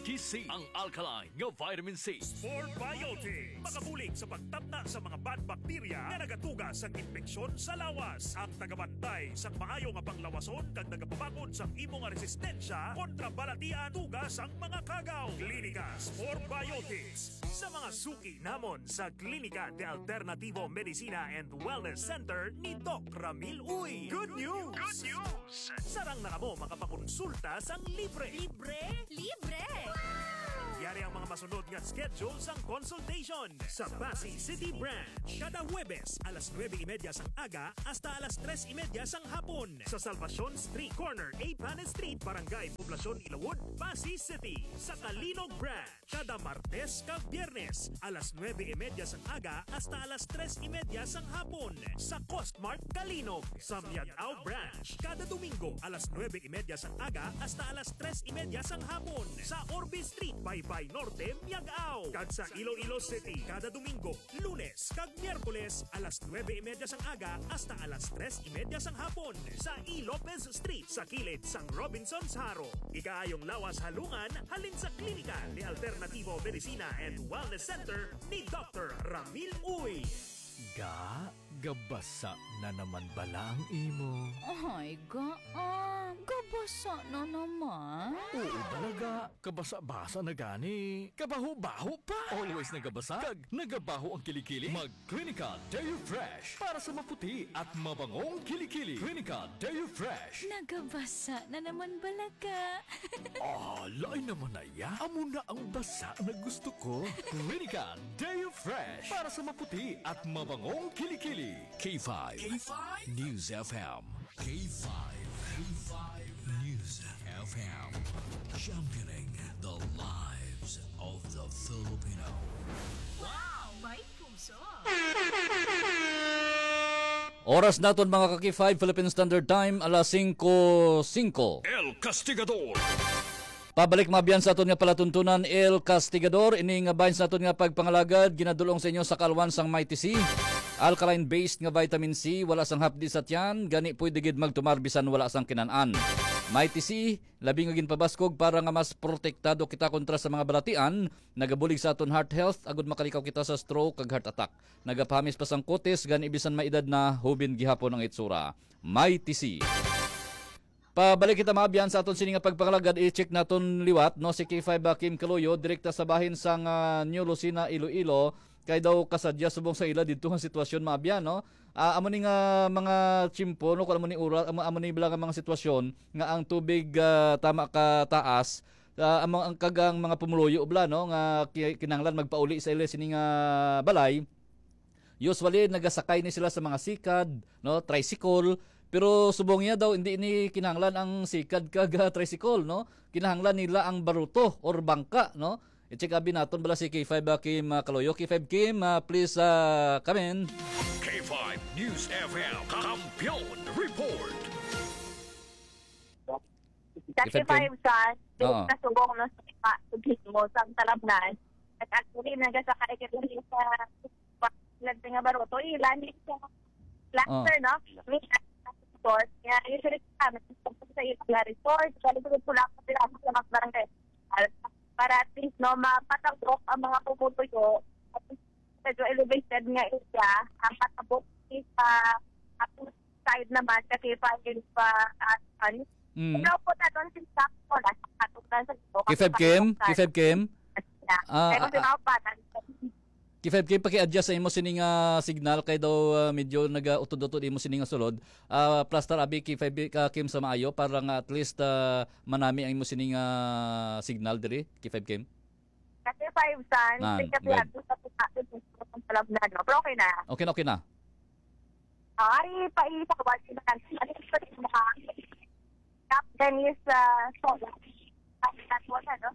MyTC, ang alkaline nga vitamin C. Sport Biotics, makabulig sa pagtapna sa mga bad bacteria nga nagatugas sa infeksyon sa lawas. Ang tagabantay sa maayo nga panglawason kag nagapabakod sa imo nga resistensya kontra balatian tugas ang mga kagaw. Klinika Sport Biotics sa mga suki namon sa Klinika de Alternativo Medicina and Wellness Center ni Doc Ramil Uy. Good news! Good news! Sarang na kamo makapakonsulta sang libre. Libre? Yari ang mga masunod nga schedule sang consultation sa Pasay City Branch. Kada Huwebes, alas 9:30 sang aga hasta alas 3:30 sang hapon. Sa Salvacion Street Corner, A. Panes Street, Barangay Poblacion, Ilawod, Pasay City. Sa Talinog Branch, kada Martes kag Biyernes, alas 9:30 sang aga hasta alas 3:30 sang hapon. Sa Costmart, Talinog. Sa Miagao Branch, kada Domingo, alas 9:30 sang aga hasta alas 3:30 sang hapon. Sa Orbe Street, Baybay Norte, Miagao. Kag sa Iloilo City, kada Domingo, Lunes kag Miyerkules, alas 9:30 sang aga hasta alas 3:30 sang hapon. Sa E. Lopez Street, sa kilid sang Robinson's Haro. Ikaayong lawas halungan, halin sa Klinika ni Alternativo Medicina and Wellness Center ni Dr. Ramil Uy. Gabasa na naman bala ang imo. Ay, gabasa na naman. Oo talaga, kabasa-basa na gani. Kabaho-baho pa. Always nagabasa, kag nagabaho ang kilikili. Mag-Clinica Deo Fresh para sa maputi at mabangong kilikili. Clinica Deo Fresh. Nagabasa na naman balaga. Lain naman na ya. Amo na ang basa na gusto ko. Clinica Deo Fresh para sa maputi at mabangong kilikili. K5 News FM. K5 News FM. Championing the lives of the Filipino. Wow, may puso. Oras naton mga kaki-5 Philippine Standard Time, alas 5:05. El Castigador. Pabalik mabiyan sa aton nga palatuntunan El Castigador. Ini nga bahin sa aton nga pagpangalagad ginadulong sa inyo sa kalwan sang MyTC. Alkaline-based nga vitamin C, wala sang hapdi sa tiyan, gani pwede gid magtumar bisan wala sang kinanan. MyTC, labi nga ginpabaskog para nga mas protektado kita kontra sa mga balatian, nagabulig sa aton heart health, agud makalikaw kita sa stroke kag heart attack. Nagapahamis pa sang kotes, gani bisan maedad na hubin gihapon ang itsura. MyTC. Pabalik kita maabiyan sa aton sini nga pagpangalagad, i-check naton liwat no si K5 Kim Kaluyo direkta sa bahin sang New Lucena, Iloilo. Kay daw kasadya subong sa ila dito ang sitwasyon maabiyan no. Amo ni nga mga chimpo no, amo ni ura, amo ni bilang mga sitwasyon nga ang tubig tama ka taas. Amo ang kagang mga pumuluyo bla no nga kinahanglan magpauli sa ila sini nga balay. Usually nagasakay ni sila sa mga sikad no, tricycle. Pero subong niya daw hindi ni kinahanglan ang sikad kag tricycle no. Kinahanglan nila ang baruto or bangka no. I-check abi naton bala si K5 Kim Kaluyo. K5 Kim, please come in. K5 News FM. Kampiyon Report. Kasi 5 sa nasubong no sa mo sa talabnan. At actually nagasakay ka din sa lagting nga baruto. Ilan sa cluster no? Resort. Kaya usually kami sa ilang resort. Kaya pula ko sila sa mga barangay. Para at least no, mapatabok ang mga pumutuyo at medyo elevated nga isya, ang patabok is side naman kasi pagin pa at ano. Ikaw po na doon si Stock ko na katukan sa ito. K5 Kim? Pero sinaupan. K5 Kim, paki-adjust sa imo sining signal kay daw medyo nag-utod-utod imo sining sulod. Plaster abi K5 Kim sa maayo para nga at least manami ang imo sining signal diri K5 Kim. Kasi 5 san, kasi sa talabnan no. Pero okay na. Okay na. Ari pa isa ba sila kan. Ano sa mukha? Captain is solar. At what ano?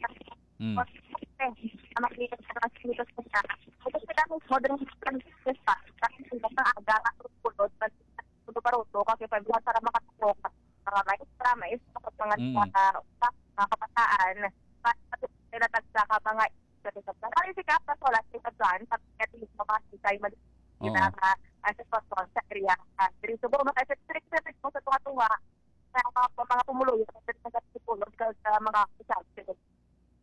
Makikita sa mga sinitos ko siya. Ito sila kung modern business pa. Kasi sila sa aga, pulot, paruto, kasi pag para makatulog, mga maestra, mga kapataan, sila tagsa ka mga isa-isa. Kaya si Kapta Solas, si Kaptan, sa pagkating makasitay, as a person sa area. Pero siguro maka-strict mo sa tunga-tunga, sa mga pumulo, sa mga isang.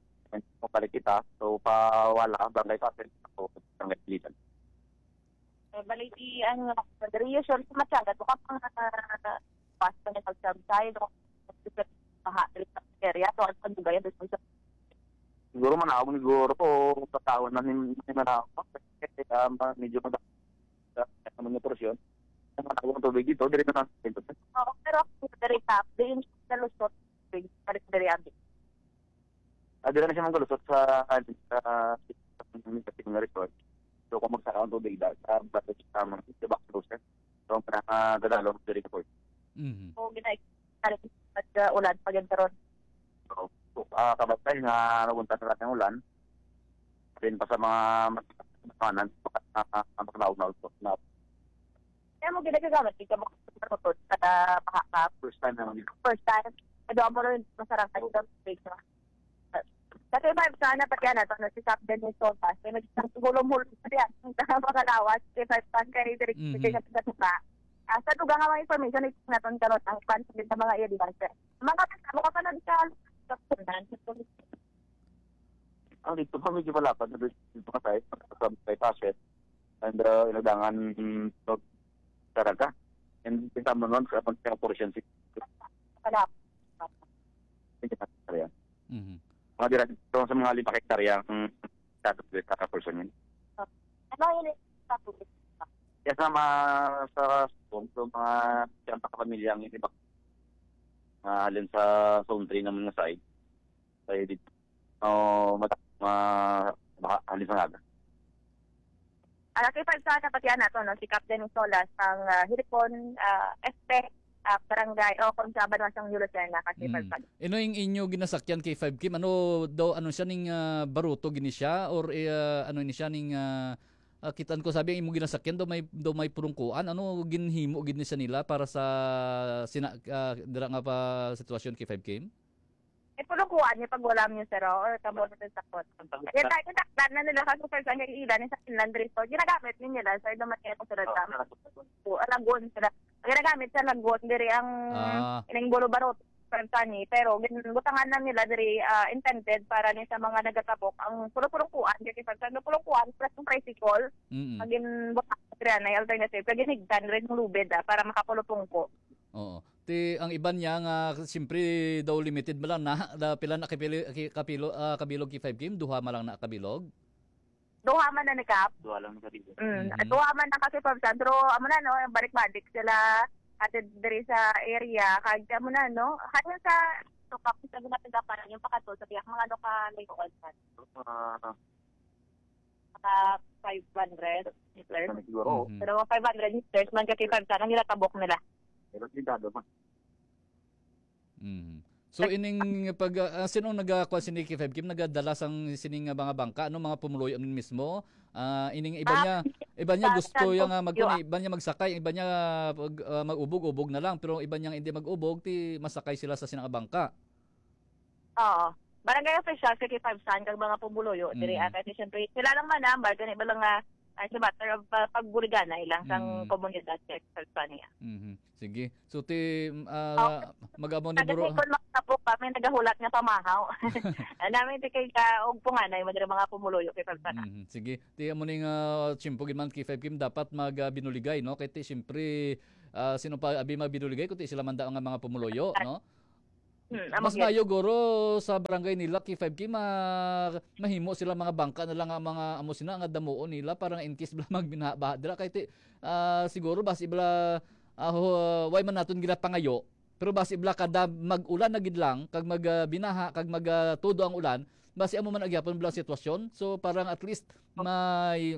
Pabalik kita. So, pawala, barangay Pasen. So, barangay Pilitan. Baliti ang usual sa Matyaga. Ito ka pang pasta niya pagsabsay. Ito ka dito sa area. Ito ang pagdugaya doon sa Siguro manawag siguro po patawan na ni manawag. Kasi medyo naman yung porosyon. Ang manawag ang tubig dito, dire na natin. Oo, pero dari tap, din sa lusot, parit dari abi. Dire na siya manggalusot sa sa resort. So kung magsara ang tubig dahil sa bato sa mga back closer. So ang pinakadadalo dari report. So ginay parit at ulan pag karon. So kabatay nga napunta sa ating ulan. Din pa sa mga makanan makalaw na Kaya mo ginagamit dito mo sa pakakap. first time naman dito. First time, ado mo rin masarap tayo sa big na. Kasi vibe sana pati yan ito, si Cap din yung sopas. Kaya nagsigulong-hulong sa yan. Ang mga lawas, si Vibe San, kaya direct sa tuka. Sa tuga nga mga information, ito na itong karot ang fans din sa mga iya, di ba? Mga kasama ka pa na di sa sunan. Ang dito pa medyo malapad na dito ka tayo, kay Paset. And inadangan talaga. And pinta mo nun sa portion 6. Kalap. Mga dito sa mga 5 hektarya ang status with kaka-person yun. Ano yun yung status? Kaya sa mga siyang kapamilya ang iba. Halin sa zone 3 naman na side. Kaya dito. Halin sa naga. Kay Palsa na pati na to, no? Si Captain Solas, ang Hiripon, Este, barangay, o kung sa Banwasang Yulocena, kasi Palsa. Ino yung inyo ginasakyan kay 5 Kim? Ano daw, ano siya ning baruto gini siya? Or ano ni siya ning, kitaan ko sabi, imo ginasakyan, daw may purungkuan? Ano ginhimo gini siya nila para sa dira nga pa sitwasyon kay 5 Kim? Pulukuan niya pag wala niyo sero or kamo sa sakot. Kaya tayo takdan na nila kasi sa kanya ilan sa Finland so ginagamit nila sa dumating ko sa data. So alagon sila. Ginagamit sa lagon diri ang ining bolo-barot ni pero ginutangan na nila diri intended para ni sa mga nagatabok ang pulukuan kay sa pulukuan plus yung tricycle. Magin butang diri na alternative kay ginigdan rin ng lubid para makapulupong ko. Oo. Ang iban niya nga siyempre daw limited ba lang na pila na kabilog kay 5 Kim, duha man lang na kabilog. Duha man na ni Kap. Duha lang sa dito. Duha man na kasi Pabsan, pero amo na no, balik-balik sila at diri sa area kag amo na no. Kaya sa tukap sa ginapagapan yung pakato sa tiyak mga ka layuan man. 500 meters. Pero 500 meters man kay Pabsan ang nilatabok nila. Pero dito man. So ining pag sinong nagakuha sini K5 Kim nagadala sang sining mga bangka ano mga pumuloy mismo ining iba niya gusto yang iba niya magsakay iba niya mag-ubog-ubog na lang pero iba niya hindi mag-ubog ti masakay sila sa sinang bangka. Oo. Barangay official sa K5 San kag mga pumuloyo diri ata siyempre sila lang man gani ba lang as a matter of pagbuligana ilang sang komunidad sa K5 niya. Sige. So ti mag-amo ni buro. Kasi kung kami nagahulat nga pamahaw. Namin ti kay ugpo nga na madira mga pumuloyo kay Pagpana. Sige. Ti amo ning chimpugin man K5 Kim dapat magbinuligay no kay ti syempre sino pa abi magbinuligay kundi sila man daw nga mga pumuloyo no. Mas mayo goro sa barangay nila K5 Kim mahimo sila mga bangka na lang ang mga amo sina nga damuon nila parang in case bla magbinaha dira kay ti siguro basi bla way man naton gila pangayo pero basi bla kada mag-ulan na gid lang kag magbinaha kag magtudo ang ulan basi amo man agyapon bla sitwasyon so parang at least may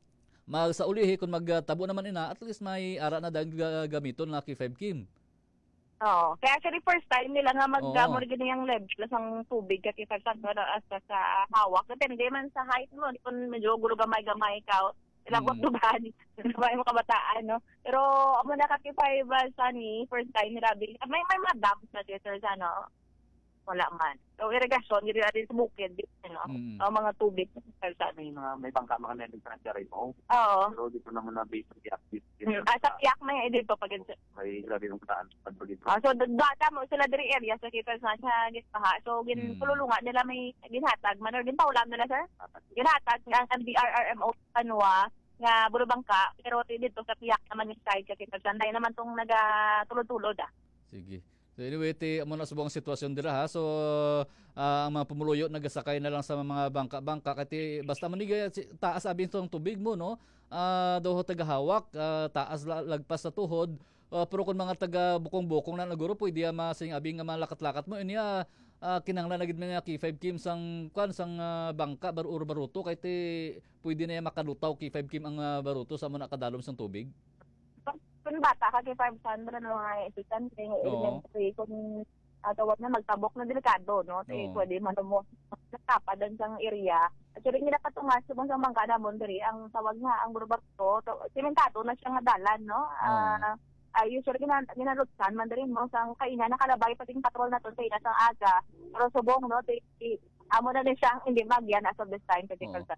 sa ulihi kung magtabo naman ina at least may ara na dag gamiton na K5 Kim. Oo. Kaya actually first time nila nga mag-gamor gini ang level sang tubig kay Pagpana hasta sa hawak depende man sa height mo kung medyo gulo gamay ka ilang tuban may mga kabataan no pero amo na kakipay ba sani first time nirabi may mga dams na dito sa ano wala man so irrigation diri natin sa bukid no ang mga tubig sa May mga may bangka mga nending transfer mo. oo Pero dito naman na base ng active. sa piyak may dito pag May grabe ng daan pagpagito. so data mo sila diri area sa kita sa gitpaha so pululunga nila may ginhatag man or ginpaulam nila sir ginhatag ang MDRRMO kanwa nga bulubangka pero dito sa piyak naman yung side kasi sanday naman tong nagatulod-tulod Sige. So anyway, amo na subong sitwasyon dira ha. So ang mga pumuloyo nagasakay na lang sa mga bangka-bangka kati basta manigay taas abin tong tubig mo no. Daw tagahawak taas lagpas sa tuhod. Pero kung mga taga bukong-bukong na naguro pwede masing abing nga malakat-lakat mo inya kinanglan na gid mga K5 Kim sang bangka baruto kay ti pwede na makalutaw K5 Kim ang baruto sa mga nakadalom sang tubig. Kung bata ka kay 500 na mga estudyante ng elementary kung tawag na magtabok na delikado no pwede man mo natapa dan sang area at sure nila katungas subong sa bangka na mondri ang tawag nga ang burbarto simentado na siya nga dalan no usually ginalutsan man rin mo sang kainan nakalabay pating patrol na to sa ina sang aga pero subong no amo na din siyang hindi magyan as of this time particular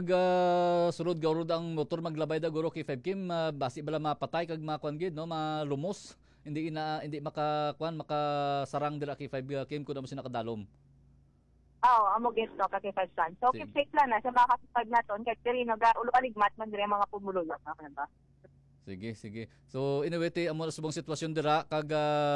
sulod gawrod ang motor maglabay da guro K5 Kim basi bala mapatay kag makuan gid no malumos hindi makasarang dira K5 Kim kun amo sina kadalom. Amo gid no kay 5 San so keep safe lang na sa mga kasipag naton kay Pirino ga ulo aligmat man dire mga pumululot na ba. Sige. So anyway amo na subong sitwasyon dira kag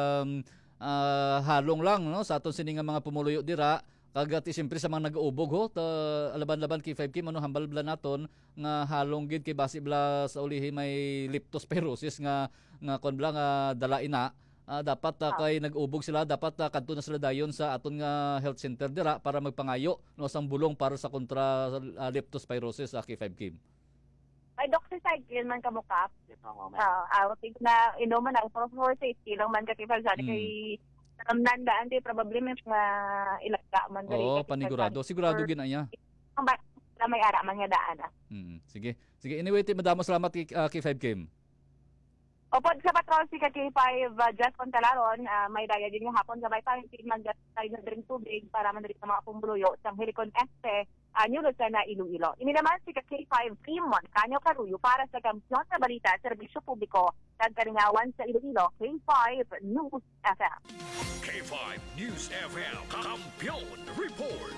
halong lang no sa aton sini nga mga pumuluyo dira kagati siyempre sa mga nag-uubog ho alaban-laban K5 Kim ano hambal bla naton nga halong gid kay basi bla sa ulihi may leptospirosis nga kon bla nga dala ina dapat kay nag-ubog sila dapat kadto na sila dayon sa aton nga health center dira para magpangayo no sang bulong para sa kontra leptospirosis sa K5 Kim. Ay doxycycline man kamukap. Think na inuman na for safety lang man kay 5 San kay nandaan di probably may mga ilagka man diri panigurado sigurado ginaya ang may ara man nga daan sige anyway madamo salamat K5 Kim. Opo sa patrol si K5 just on Talaron may daya din nga hapon sabay pa mag-tayo na drink tubig para man diri sa mga pumbuluyo sang Helicon Este Nulos na Iloilo. Ini naman si K5 Kimon Kanyo Karuyo para sa Kampiyon sa Balita Serbisyo Publiko Tagkaringawan sa Iloilo K5 News FM. K5 News FM Kampiyon Report.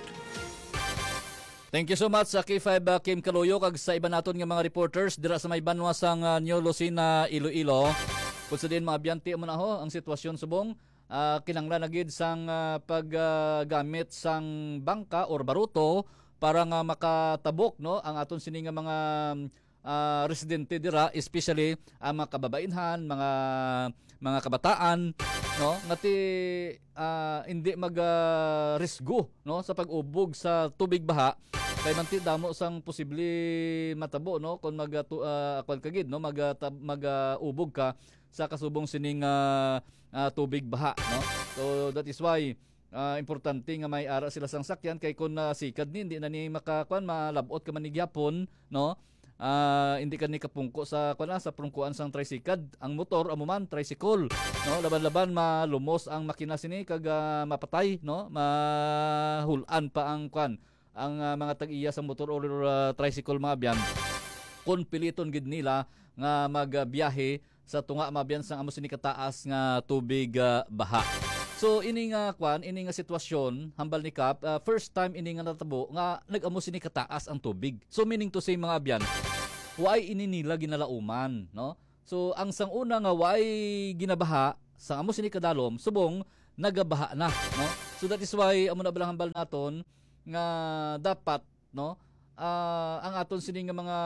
Thank you so much sa K5 Kim Kaluyo kag sa iba naton nga mga reporters dira sa may banwa sang New Lucena Iloilo. Kung sa din mga abiyante mo na ho ang sitwasyon subong kinanglan na gid sang paggamit sang bangka or baruto para nga makatabok no ang aton sini nga mga residente dira especially ang mga kababainhan, mga kabataan no ngati hindi risgo no sa pag-ubog sa tubig baha kay manti damo sang posible matabo no kun kagid no mag-ubog ka sa kasubong sining tubig baha, no? So that is why importante nga may ara sila sang sakyan kay kun sikad ni hindi na ni makakuan malabot ka man ni gyapon, no? Hindi ka ni kapungko sa sa prungkuan sang tricycle, ang motor amuman tricycle, no? Laban-laban malumos ang makina sini kag mapatay, no? Mahulan pa ang ang mga tag-iya sa motor or tricycle mga biyan kun piliton gid nila nga magbiyahe sa tunga mabiyan sang amo sini kataas nga tubig baha. So ini nga ini nga sitwasyon hambal ni Kap, first time ini nga natabo nga nag-amo sini kataas ang tubig. So meaning to say mga abyan, why ini nila ginalauman, no? So ang sang una nga why ginabaha sa amo sini kadalom subong nagabaha na, no? So that is why amo na balang hambal naton nga dapat, no? Ang aton sini nga mga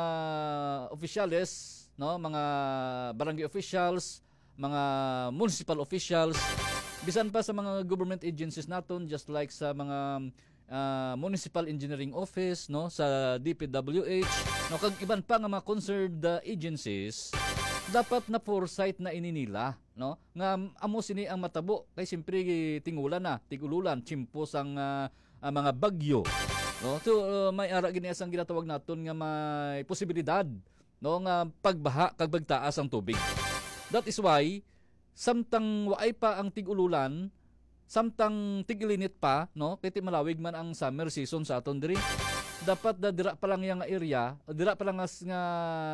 opisyales, no, mga barangay officials, mga municipal officials, bisan pa sa mga government agencies naton just like sa mga municipal engineering office, no, sa DPWH, no, kag iban pa nga mga concerned agencies, dapat na foresight na ininila, no, nga amo sini ang matabo kay simpre tingulan na, tigululan, chimpos ang mga bagyo, no. So may ara gini asang ginatawag naton nga may posibilidad, no, nga pagbaha kag bagtaas ang tubig. That is why samtang waay pa ang tigululan, samtang tigilinit pa, no, kay malawig man ang summer season sa aton diri, dapat dira pa lang yang area, dira pa lang nga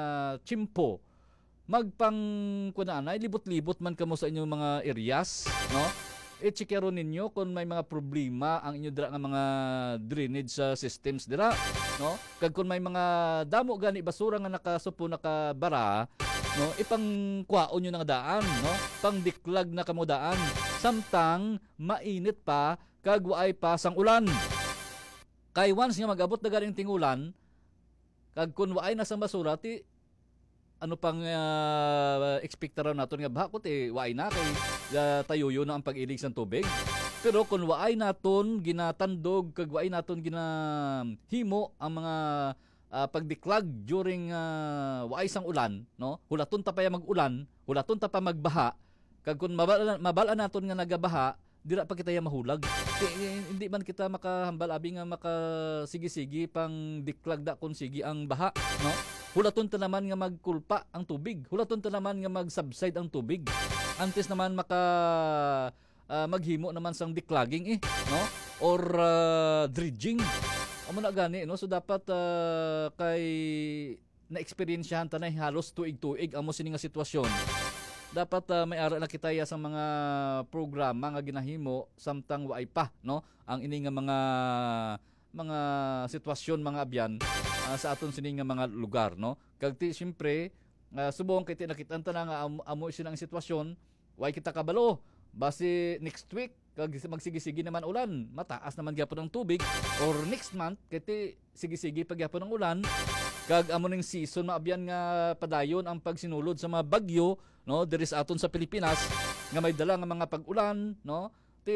chimpo magpang kunanay libot-libot man kamo sa inyong mga areas, no. I-checkero ninyo kung may mga problema ang inyo dira nga mga drainage systems dira, no? Kag kung may mga damo gani basura nga nakasupo nakabara, no, ipang kwaon nyo ng daan, no? Pangdiklag na kamo daan. Samtang mainit pa kag waay pa sang ulan. Kay once nga mag-abot na ganing tingulan, kag kun waay na sang basura ti ano pang expectara naton nga baha kundi waay na kay tayuyo na ang pag-ilig sang tubig. Pero kung waay naton ginatandog kag waay naton ginahimo ang mga pagdiklag during waay sang ulan, no, hulaton ta pa mag-ulan, hulaton ta pa magbaha, kag kun mabala naton nga nagabaha dira pa kita mahulag. Hindi man kita makahambal abi nga makasigi-sigi pang diklag da kun sigi ang baha, no. Hulaton ta naman nga magkulpa ang tubig. Hulaton ta naman nga mag-subside ang tubig. Antes naman maghimo naman sang declogging no? Or dredging. Amo na gani, no? So dapat kay na-experiensyahan ta na halos tuig-tuig amo sini nga sitwasyon. Dapat may ara na kita sa mga programa nga ginahimo samtang waay pa, no? Ang ini nga mga sitwasyon mga abyan sa aton sini nga mga lugar, no. Kag ti syempre subong kay ti nakit-an ta na nga amo silang sitwasyon, way kita kabalo base next week kag magsigi-sigi naman ulan, mataas naman gyapon ang tubig, or next month kay ti sige-sige pag gyapon ang ulan, kag amo ning season maabyan nga padayon ang pagsinulod sa mga bagyo, no, diri sa aton sa Pilipinas nga may dala nga mga pag-ulan, no, ti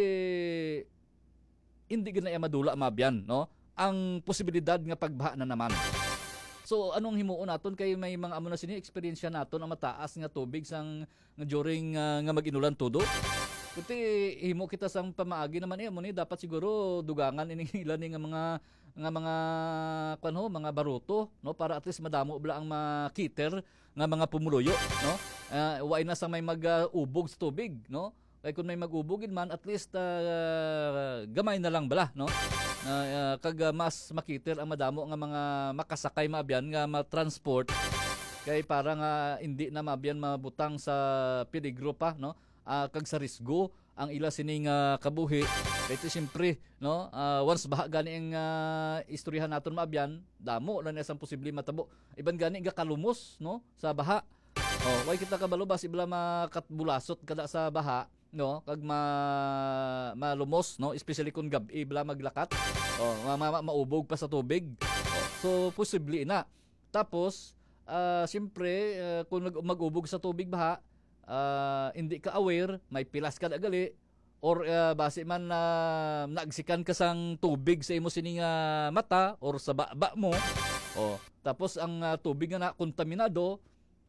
hindi gina madula maabyan, no, ang posibilidad nga pagbaha na naman. So anong himuon naton kay may mga amo na sini experience naton ang mataas nga tubig sang during nga mag-inulan todo. Kuti himo kita sang pamaagi naman amo ni dapat siguro dugangan ini ilan ni nga mga mga baruto, no, para at least madamo bla ang makiter nga mga pumuluyo, no. Waay na sang may mag-ubog sa tubig, no. Kay kung may mag-ubogin man at least gamay na lang bala, no. Kag mas makiter ang madamo nga mga makasakay maabyan nga ma-transport kay para nga hindi na maabyan mabutang sa peligro pa, no, kag sa risgo ang ila sining kabuhi. Kay siyempre, no, once baha gani ang istoryahan naton maabyan, damo lang isang posible matabo. Iban gani nga kalumos, no, sa baha. Way kita kabalo basi bala makatbulasot kada sa baha, no, kag malumos, no, especially kung gabi bala maglakat, maubog pa sa tubig, so posible na. Tapos siyempre kung mag-ubog sa tubig baha, hindi ka aware, may pilas ka gali, or base man naagsikan ka sang tubig sa imo sining mata or sa baba mo, tapos ang tubig nga na kontaminado,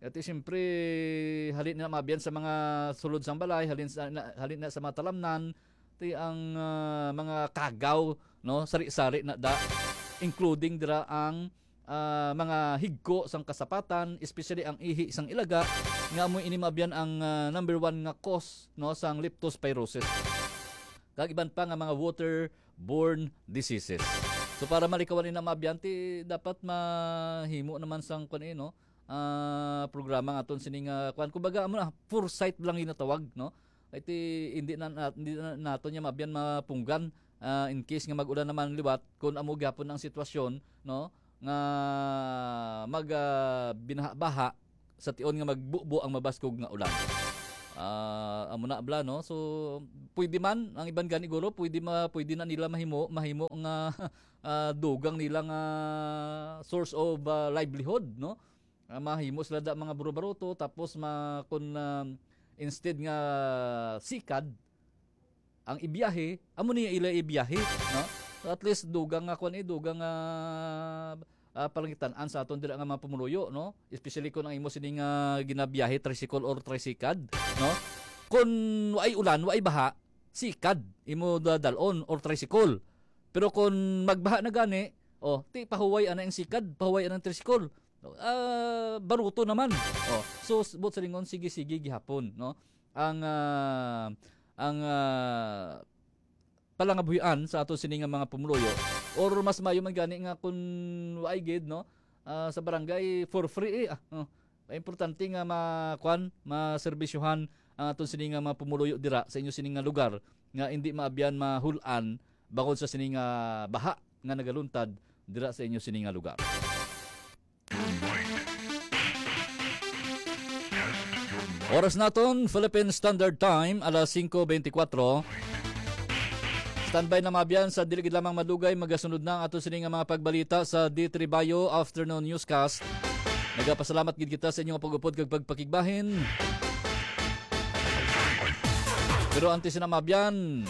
At siyempre, halin na mabiyan sa mga sulod sang balay, halin na sa mga talamnan, ti ang mga kagaw, no, sari-sari na da, including dira ang mga higko sang kasapatan, especially ang ihi sang ilaga, nga mo inimabyan ang number 1 nga cause, no, sang leptospirosis. Kag iban pa nga mga waterborne diseases. So para malikawan na mabyan, ti dapat mahimo naman sang no, programa nga aton sining kuan, kumbaga amo na foresight lang ginatawag, no. Iti hindi na nato nya mabyan mapunggan in case nga mag-ulan naman liwat kun amo gyapon ang sitwasyon, no, nga binaha-baha sa tion nga magbubo ang mabaskog nga ulan. Amo na abla, no. So pwede man ang iban gani guro, pwede na nila mahimo nga dugang nila nga source of livelihood, no. Mahimo sila da mga buro-baroto tapos kun instead nga sikad ang ibiyahe, amo niya ila ibiyahe, no. So at least dugang nga dugang palangitan-an sa aton dira nga mga pumuluyo, no. Especially kung ang imo sining ginabiyahe tricycle or tricycad, no. Kung ay ulan, way baha, sikad imo dadalon or tricycle. Pero kung magbaha na gani, ti pahuway ana ang sikad, pahuway ana ang tricycle. Baruto naman. So but sa lingon sige gihapon, no. Ang palangabuhian sa ato sining mga pumuluyo or mas mayo man gani nga kun way gid, no, sa barangay for free importante nga maserbisyuhan ang aton sining mga pumuluyo dira sa inyo sining lugar nga hindi maabyan mahulan bakod sa sining baha nga nagaluntad dira sa inyo sining lugar. Oras naton Philippine Standard Time alas 5:24. Standby na mabiyan sa diligid lamang madugay magasunod na ang ato sining mga pagbalita sa D3 Bayo Afternoon Newscast. Nagapasalamat gid kita sa inyong pag-upod kag pagpakigbahin. Pero antes na mabiyan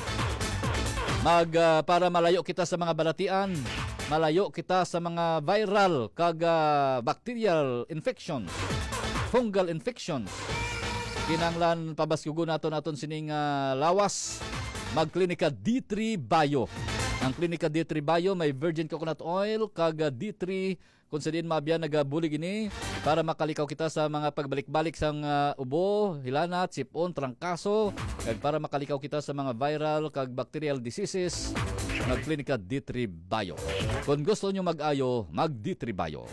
para malayo kita sa mga balatian, malayo kita sa mga viral kag bacterial infections, fungal infections. Kinanglan pabaskugo naton sining lawas magklinika D3 Bayo. Ang klinika D3 Bayo may virgin coconut oil kag D3 kung sa din mabiyan nagabulig ini para makalikaw kita sa mga pagbalik-balik sang ubo, hilanat, sipon, trangkaso kag para makalikaw kita sa mga viral kag bacterial diseases. Magklinika D3 Bayo. Kung gusto nyo mag-ayo, mag D3 Bayo.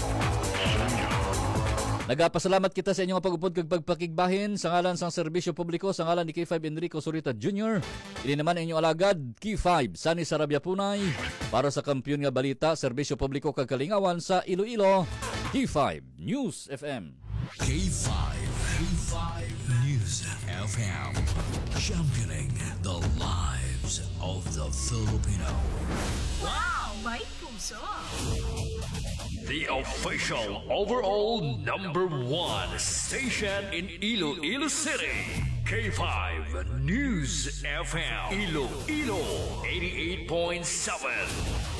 Nagapasalamat kita sa inyong pag-upod kag pagpakigbahin sa ngalan sang serbisyo publiko sa ngalan ni K5 Enrico Surita Jr. Ini naman ang inyong alagad K5 Sani Sarabia Punay para sa kampiyon nga balita serbisyo publiko kag kalingawan sa Iloilo. K5 News FM. K5 News FM, championing the lives of the Filipino. Wow! May puso! The official overall number 1 station in Iloilo City. K5 News FM. Iloilo 88.7.